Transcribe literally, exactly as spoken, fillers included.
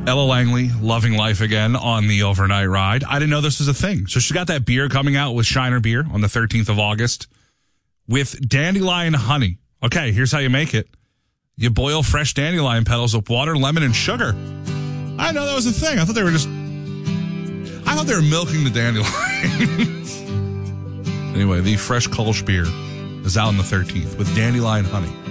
Ella Langley, loving life again on the overnight ride. I didn't know this was a thing. So she got that beer coming out with Shiner Beer on the thirteenth of August with dandelion honey. Okay, here's how you make it. You boil fresh dandelion petals with water, lemon, and sugar. I didn't know that was a thing. I thought they were just... I thought they were milking the dandelions. Anyway, the fresh Kolsch beer is out on the thirteenth with dandelion honey.